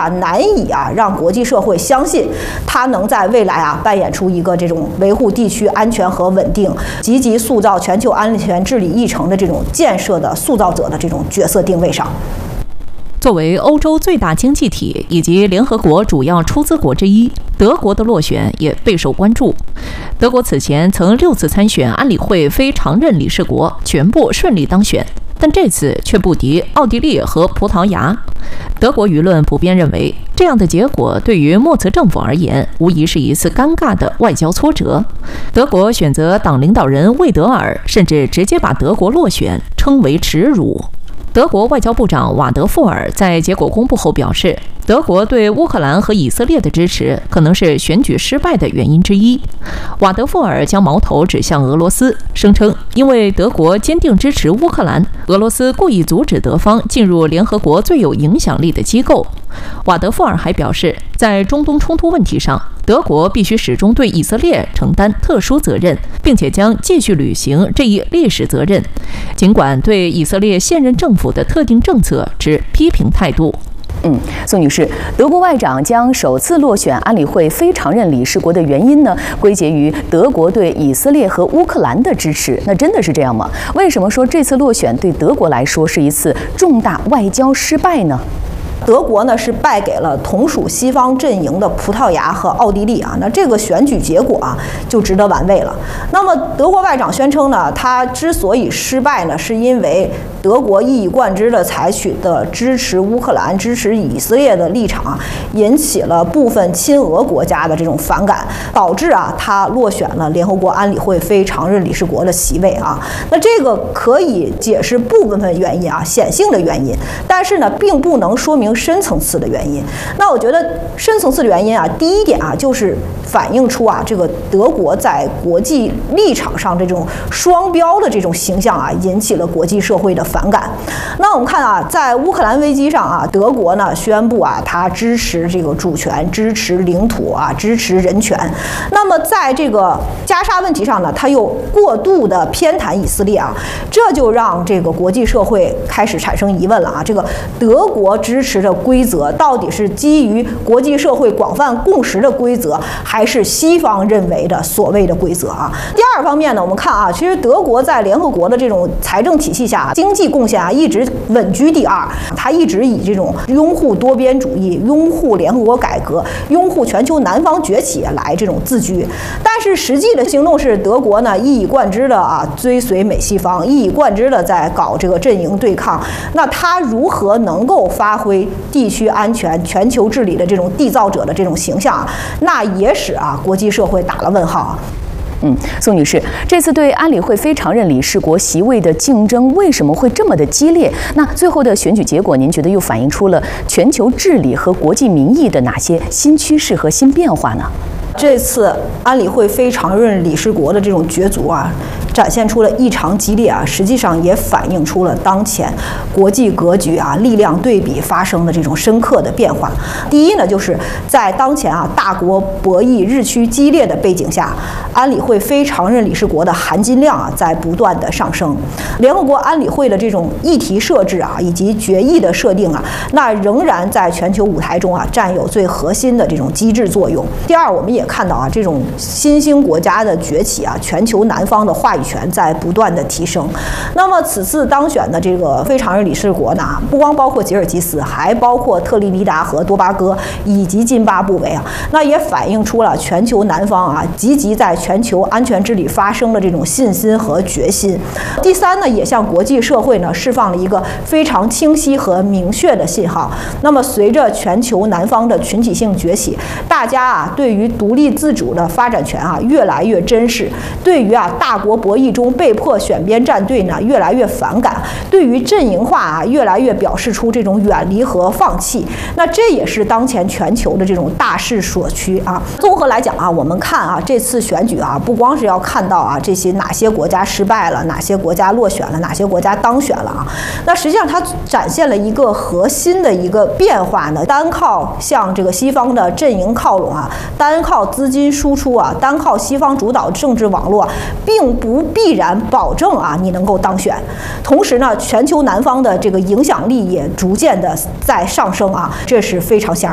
难以让国际社会相信他能在未来扮演出一个这种维护地区安全和稳定、积极塑造全球安全治理议程的这种建设的塑造者的这种角色定位上。 作为欧洲最大经济体以及联合国主要出资国之一，德国的落选也备受关注。德国此前曾6次参选安理会非常任理事国，全部顺利当选，但这次却不敌奥地利和葡萄牙。德国舆论普遍认为，这样的结果对于默茨政府而言，无疑是一次尴尬的外交挫折。德国选择党领导人魏德尔，甚至直接把德国落选称为耻辱。德国外交部长瓦德富尔在结果公布后表示，德国对乌克兰和以色列的支持可能是选举失败的原因之一。瓦德富尔将矛头指向俄罗斯，声称因为德国坚定支持乌克兰，俄罗斯故意阻止德方进入联合国最有影响力的机构。瓦德富尔还表示，在中东冲突问题上，德国必须始终对以色列承担特殊责任，并且将继续履行这一历史责任，尽管对以色列现任政府的特定政策持批评态度。 宋女士，德国外长将首次落选安理会非常任理事国的原因呢，归结于德国对以色列和乌克兰的支持。那真的是这样吗？为什么说这次落选对德国来说是一次重大外交失败呢？ 德国呢是败给了同属西方阵营的葡萄牙和奥地利那这个选举结果就值得玩味了。那么德国外长宣称呢，他之所以失败呢，是因为德国一以贯之的采取的支持乌克兰、支持以色列的立场引起了部分亲俄国家的这种反感，导致他落选了联合国安理会非常任理事国的席位那这个可以解释部分原因显性的原因，但是呢，并不能说明深层次的原因。那我觉得深层次的原因第一点就是反映出这个德国在国际立场上这种双标的这种形象引起了国际社会的反感。那我们看在乌克兰危机上德国呢宣布它支持这个主权、支持领土支持人权。那么在这个加沙问题上呢，它又过度的偏袒以色列这就让这个国际社会开始产生疑问了这个德国支持的规则到底是基于国际社会广泛共识的规则，还是西方认为的所谓的规则第二方面呢，我们看其实德国在联合国的这种财政体系下，经济贡献一直稳居第2，它一直以这种拥护多边主义、拥护联合国改革、拥护全球南方崛起来这种自居。但是实际的行动是，德国呢一以贯之的追随美西方，一以贯之的在搞这个阵营对抗。那它如何能够发挥地区安全、全球治理的这种缔造者的这种形象那也使国际社会打了问号。 宋女士，这次对安理会非常任理事国席位的竞争为什么会这么的激烈？那最后的选举结果，您觉得又反映出了全球治理和国际民意的哪些新趋势和新变化呢？ 这次安理会非常任理事国的这种角逐展现出了异常激烈实际上也反映出了当前国际格局力量对比发生的这种深刻的变化。第一呢，就是在当前大国博弈日趋激烈的背景下，安理会非常任理事国的含金量在不断的上升。联合国安理会的这种议题设置以及决议的设定那仍然在全球舞台中占有最核心的这种机制作用。第二，我们也看到这种新兴国家的崛起全球南方的话语权在不断的提升。那么此次当选的这个非常任理事国呢，不光包括吉尔吉斯，还包括特立尼达和多巴哥以及津巴布韦那也反映出了全球南方积极在全球安全治理发生的这种信心和决心。第三呢，也向国际社会呢释放了一个非常清晰和明确的信号。那么随着全球南方的群体性崛起，大家对于独立自主的发展权越来越珍视，对于大国博弈中被迫选边站队呢越来越反感，对于阵营化越来越表示出这种远离和放弃。那这也是当前全球的这种大势所趋综合来讲我们看这次选举不光是要看到这些哪些国家失败了，哪些国家落选了，哪些国家当选了那实际上它展现了一个核心的一个变化呢，单靠向这个西方的阵营靠拢单靠资金输出单靠西方主导政治网络，并不必然保证你能够当选。同时呢，全球南方的这个影响力也逐渐的在上升这是非常显而